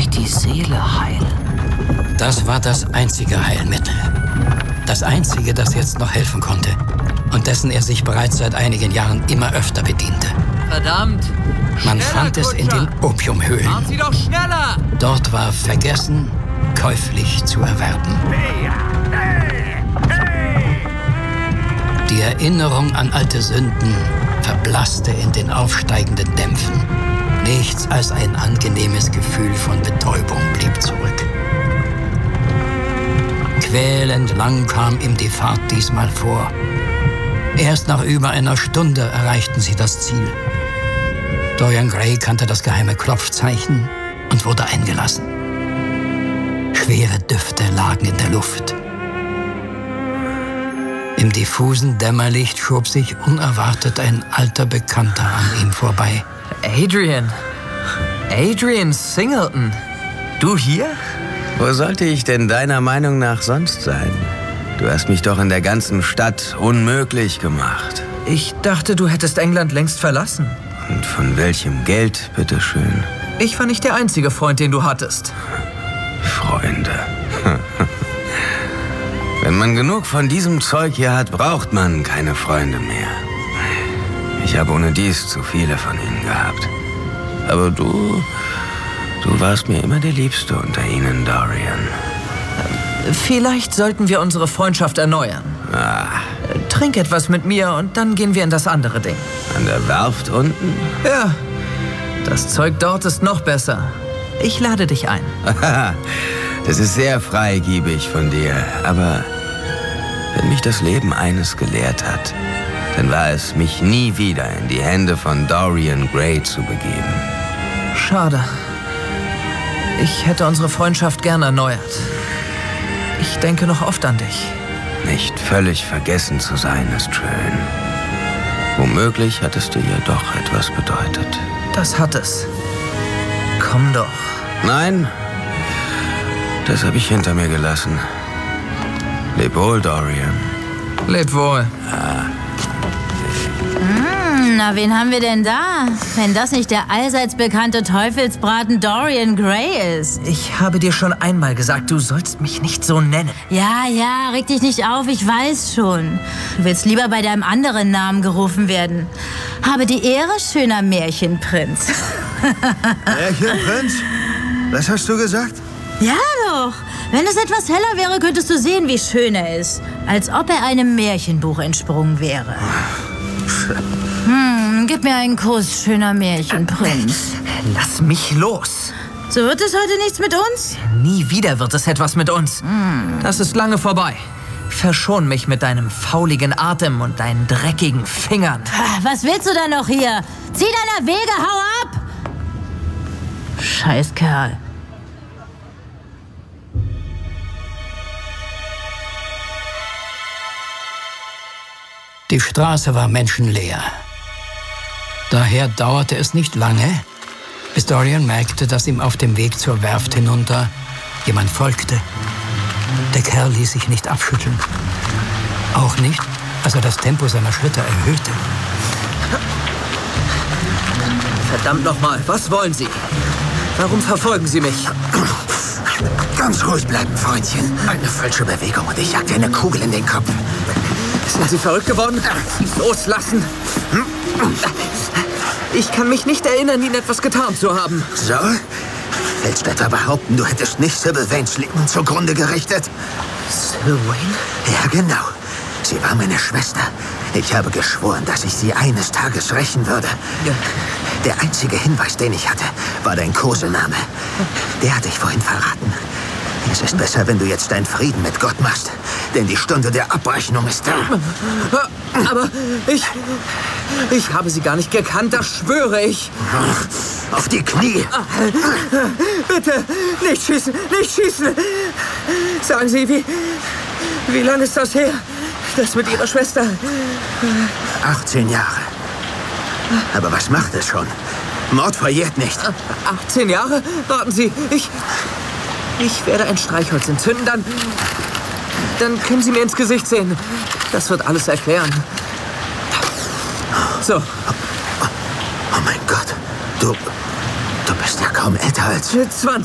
euch die Seele heilen. Das war das einzige Heilmittel. Das einzige, das jetzt noch helfen konnte. Und dessen er sich bereits seit einigen Jahren immer öfter bediente. Verdammt! Man fand es in den Opiumhöhlen. Fahren Sie doch schneller! Dort war Vergessen käuflich zu erwerben. Die Erinnerung an alte Sünden verblasste in den aufsteigenden Dämpfen. Nichts als ein angenehmes Gefühl von Betäubung blieb zurück. Quälend lang kam ihm die Fahrt diesmal vor. Erst nach über einer Stunde erreichten sie das Ziel. Dorian Gray kannte das geheime Klopfzeichen und wurde eingelassen. Schwere Düfte lagen in der Luft. Im diffusen Dämmerlicht schob sich unerwartet ein alter Bekannter an ihm vorbei. Adrian. Adrian Singleton. Du hier? Wo sollte ich denn deiner Meinung nach sonst sein? Du hast mich doch in der ganzen Stadt unmöglich gemacht. Ich dachte, du hättest England längst verlassen. Und von welchem Geld, bitteschön? Ich war nicht der einzige Freund, den du hattest. Freunde. Wenn man genug von diesem Zeug hier hat, braucht man keine Freunde mehr. Ich habe ohne dies zu viele von ihnen gehabt. Aber du warst mir immer der Liebste unter ihnen, Dorian. Vielleicht sollten wir unsere Freundschaft erneuern. Trink etwas mit mir und dann gehen wir in das andere Ding. An der Werft unten? Ja, das Zeug dort ist noch besser. Ich lade dich ein. Das ist sehr freigiebig von dir, aber wenn mich das Leben eines gelehrt hat, dann war es, mich nie wieder in die Hände von Dorian Gray zu begeben. Schade. Ich hätte unsere Freundschaft gern erneuert. Ich denke noch oft an dich. Nicht völlig vergessen zu sein, ist schön. Womöglich hat es dir ja doch etwas bedeutet. Das hat es. Komm doch. Nein, das habe ich hinter mir gelassen. Leb wohl, Dorian. Leb wohl. Na, wen haben wir denn da? Wenn das nicht der allseits bekannte Teufelsbraten Dorian Gray ist. Ich habe dir schon einmal gesagt, du sollst mich nicht so nennen. Ja, reg dich nicht auf, ich weiß schon. Du willst lieber bei deinem anderen Namen gerufen werden. Habe die Ehre, schöner Märchenprinz. Märchenprinz? Was hast du gesagt? Ja doch. Wenn es etwas heller wäre, könntest du sehen, wie schön er ist. Als ob er einem Märchenbuch entsprungen wäre. Gib mir einen Kuss, schöner Märchenprinz. Lass mich los. So wird es heute nichts mit uns? Nie wieder wird es etwas mit uns. Das ist lange vorbei. Verschon mich mit deinem fauligen Atem und deinen dreckigen Fingern. Was willst du da noch hier? Zieh deiner Wege, hau ab! Scheiß Kerl. Die Straße war menschenleer. Daher dauerte es nicht lange, bis Dorian merkte, dass ihm auf dem Weg zur Werft hinunter jemand folgte. Der Kerl ließ sich nicht abschütteln. Auch nicht, als er das Tempo seiner Schritte erhöhte. Verdammt nochmal, was wollen Sie? Warum verfolgen Sie mich? Ganz ruhig bleiben, Freundchen. Eine falsche Bewegung und ich jag dir eine Kugel in den Kopf. Sind Sie verrückt geworden? Loslassen! Ich kann mich nicht erinnern, Ihnen etwas getan zu haben. So? Willst du etwa behaupten, du hättest nicht Sybil Vanes Leben zugrunde gerichtet? Sybil Vane? Ja, genau. Sie war meine Schwester. Ich habe geschworen, dass ich sie eines Tages rächen würde. Der einzige Hinweis, den ich hatte, war dein Kosename. Der hat dich vorhin verraten. Es ist besser, wenn du jetzt deinen Frieden mit Gott machst. Denn die Stunde der Abrechnung ist da. Aber ich habe sie gar nicht gekannt, das schwöre ich. Auf die Knie. Bitte, nicht schießen, nicht schießen. Sagen Sie, wie lange ist das her? Das mit Ihrer Schwester? 18 Jahre. Aber was macht es schon? Mord verjährt nicht. 18 Jahre? Warten Sie, ich werde ein Streichholz entzünden, dann können Sie mir ins Gesicht sehen. Das wird alles erklären. So. Oh mein Gott, du bist ja kaum älter als... 20.